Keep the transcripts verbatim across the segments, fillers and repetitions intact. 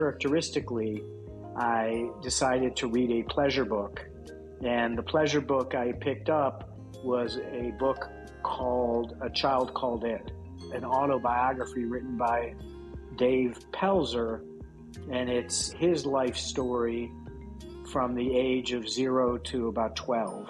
Characteristically, I decided to read a pleasure book. And the pleasure book I picked up was a book called A Child Called It, an autobiography written by Dave Pelzer. And it's his life story from the age of zero to about twelve.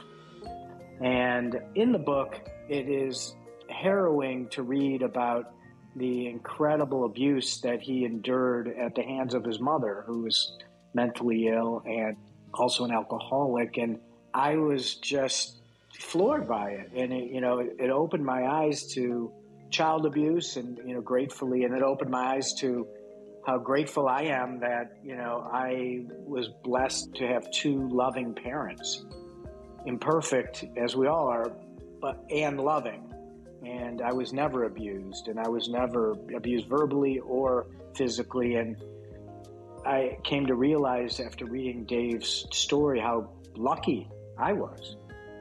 And in the book, it is harrowing to read about the incredible abuse that he endured at the hands of his mother, who was mentally ill and also an alcoholic. And I was just floored by it. And, it, you know, it, it opened my eyes to child abuse and, you know, gratefully, and it opened my eyes to how grateful I am that, you know, I was blessed to have two loving parents, imperfect as we all are, but and loving. And I was never abused, and I was never abused verbally or physically. And I came to realize after reading Dave's story how lucky I was.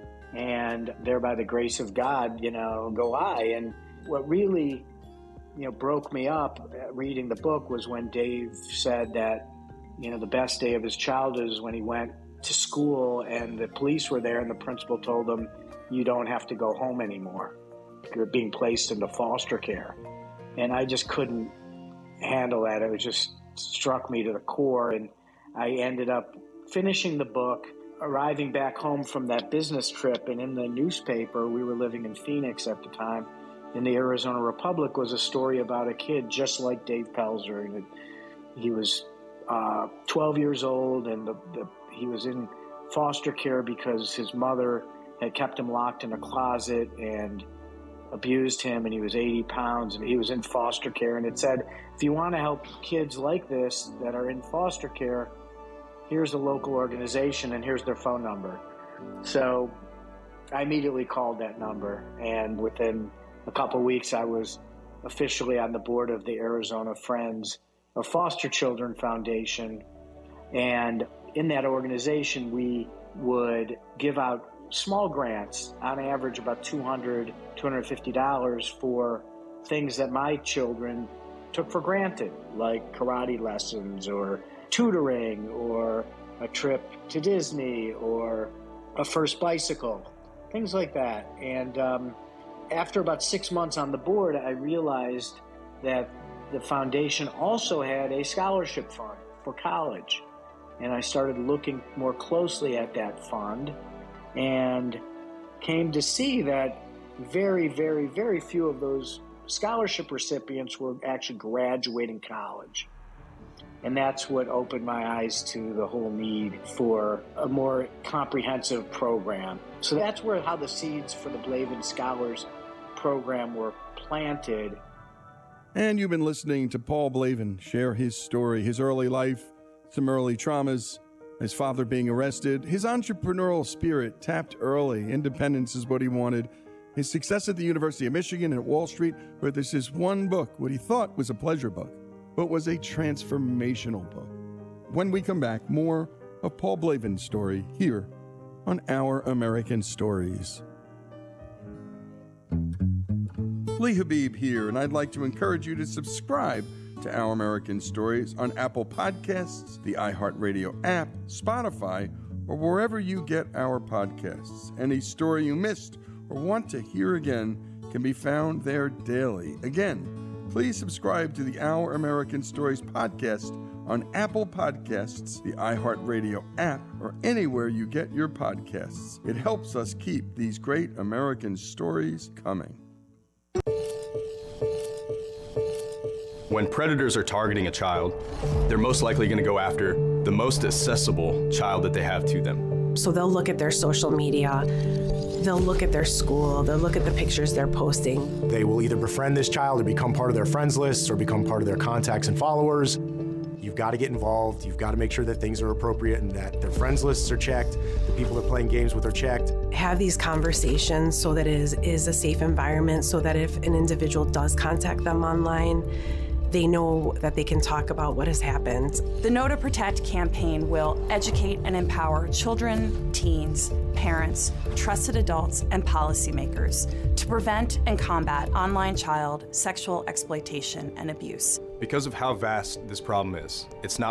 And there, by the grace of God, you know, go I. And what really, you know, broke me up reading the book was when Dave said that, you know, the best day of his childhood is when he went to school and the police were there and the principal told him, you don't have to go home anymore. You're being placed into foster care. And I just couldn't handle that. It was just struck me to the core. And I ended up finishing the book, arriving back home from that business trip. And in the newspaper, we were living in Phoenix at the time, in the Arizona Republic, was a story about a kid just like Dave Pelzer. And he was uh, twelve years old, and the, the, he was in foster care because his mother had kept him locked in a closet and abused him, and he was eighty pounds, and he was in foster care. And it said, if you want to help kids like this that are in foster care, here's a local organization and here's their phone number. So I immediately called that number, and within a couple of weeks I was officially on the board of the Arizona Friends of Foster Children Foundation. And in that organization, we would give out small grants, on average about two hundred dollars, two hundred fifty dollars for things that my children took for granted, like karate lessons or tutoring or a trip to Disney or a first bicycle, things like that. And um, after about six months on the board, I realized that the foundation also had a scholarship fund for college. And I started looking more closely at that fund and came to see that very, very, very few of those scholarship recipients were actually graduating college. And that's what opened my eyes to the whole need for a more comprehensive program. So that's where how the seeds for the Blavin Scholars program were planted. And you've been listening to Paul Blavin share his story, his early life, some early traumas, his father being arrested. His entrepreneurial spirit tapped early. Independence is what he wanted. His success at the University of Michigan and at Wall Street, where this is one book, what he thought was a pleasure book, but was a transformational book. When we come back, more of Paul Blavin's story here on Our American Stories. Lee Habib here, and I'd like to encourage you to subscribe to Our American Stories on Apple Podcasts, the iHeartRadio app, Spotify, or wherever you get our podcasts. Any story you missed or want to hear again can be found there daily. Again, please subscribe to the Our American Stories podcast on Apple Podcasts, the iHeartRadio app, or anywhere you get your podcasts. It helps us keep these great American stories coming. When predators are targeting a child, they're most likely going to go after the most accessible child that they have to them. So they'll look at their social media, they'll look at their school, they'll look at the pictures they're posting. They will either befriend this child or become part of their friends lists or become part of their contacts and followers. You've got to get involved. You've got to make sure that things are appropriate and that their friends lists are checked, the people they're playing games with are checked. Have these conversations so that it is, is a safe environment, so that if an individual does contact them online, they know that they can talk about what has happened. The Know to Protect campaign will educate and empower children, teens, parents, trusted adults, and policymakers to prevent and combat online child sexual exploitation and abuse. Because of how vast this problem is, it's not